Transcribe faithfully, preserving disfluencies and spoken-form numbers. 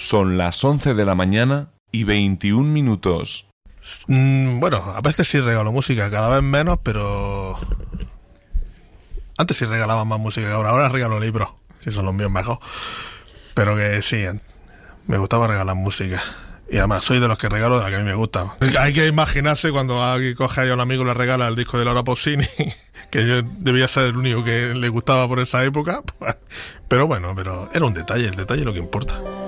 Son las once de la mañana y veintiún minutos. Mm, bueno, a veces sí regalo música, cada vez menos, pero... Antes sí regalaba más música que ahora. Ahora regalo libros, si son los míos mejor. Pero que sí, me gustaba regalar música. Y además soy de los que regalo de la que a mí me gusta. Hay que imaginarse cuando alguien coge a un amigo y le regala el disco de Laura Pausini, que yo debía ser el único que le gustaba por esa época. Pero bueno, pero era un detalle, el detalle es lo que importa.